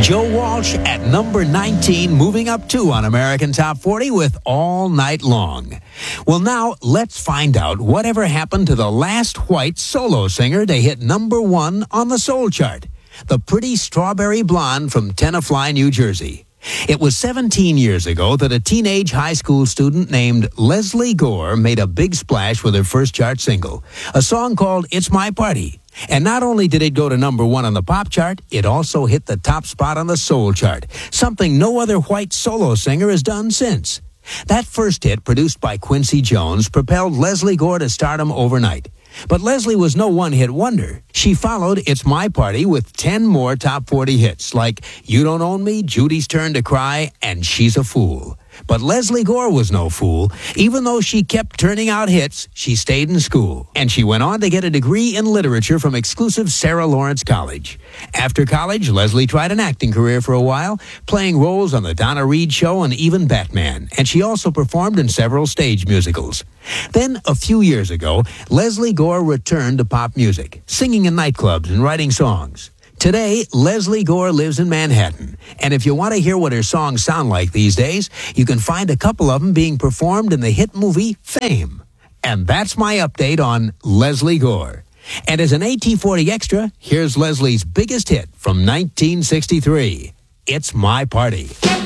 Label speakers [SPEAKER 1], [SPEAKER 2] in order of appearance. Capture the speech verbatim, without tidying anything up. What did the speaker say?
[SPEAKER 1] Joe Walsh at number nineteen, moving up two on American Top forty with All Night Long. Well, now let's find out whatever happened to the last white solo singer to hit number one on the soul chart, the pretty strawberry blonde from Tenafly, New Jersey. It was seventeen years ago that a teenage high school student named Leslie Gore made a big splash with her first chart single, a song called It's My Party. And not only did it go to number one on the pop chart, it also hit the top spot on the soul chart, something no other white solo singer has done since. That first hit, produced by Quincy Jones, propelled Leslie Gore to stardom overnight. But Leslie was no one-hit wonder. She followed It's My Party with ten more top forty hits, like You Don't Own Me, Judy's Turn to Cry, and She's a Fool. But Leslie Gore was no fool. Even though she kept turning out hits, she stayed in school. And she went on to get a degree in literature from exclusive Sarah Lawrence College. After college, Leslie tried an acting career for a while, playing roles on The Donna Reed Show and even Batman. And she also performed in several stage musicals. Then, a few years ago, Leslie Gore returned to pop music, singing in nightclubs and writing songs. Today, Leslie Gore lives in Manhattan, and if you want to hear what her songs sound like these days, you can find a couple of them being performed in the hit movie Fame. And that's my update on Leslie Gore. And as an A T forty extra, here's Leslie's biggest hit from nineteen sixty-three, It's My Party.